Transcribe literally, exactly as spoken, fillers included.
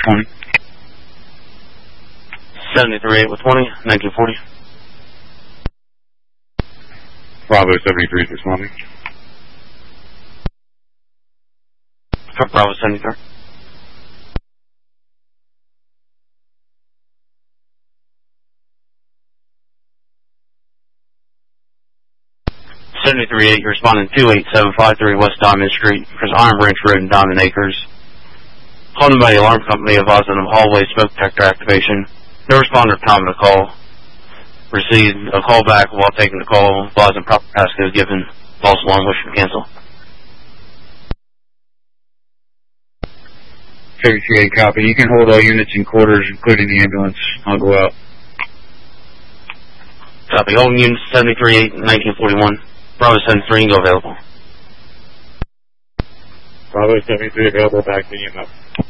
twenty. seventy-three eight with twenty, nineteen forty. Bravo seventy-three is responding. For Bravo seventy-three. seventy-three eight, you're responding two eight seven five three West Diamond Street, across Iron Branch Road in Diamond Acres. Calling by the alarm company advising of hallway smoke detector activation. No responder time of the call. Received a call back while taking the call, advising proper passcode given. False alarm, wish to cancel. seventy-three eight, copy. You can hold all units in quarters, including the ambulance. I'll go out. Copy. Holding units seventy-three eight, nineteen forty-one. Bravo seventy-three, you can go available. Bravo seventy-three available, back to you.